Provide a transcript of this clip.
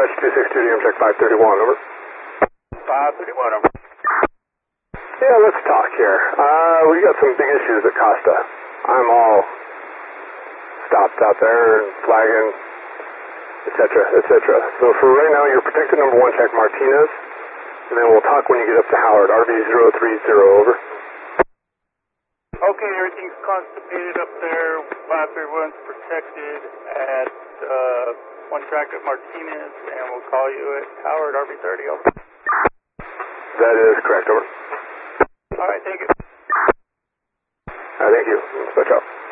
Dispatch 262 to check 531, over. 531, over. Yeah, let's talk here. We got some big issues at Costa. I'm all stopped out there and flagging, etc., etc. So for right now, you're protected number 1, check Martinez, and then we'll talk when you get up to Howard. RV030, over. Okay, everything's constipated up there. 531's protected at 1 track at Martinez, and we'll call you at Howard, RV30, over. That is correct, over. All right, thank you. Thank you. Dispatch out.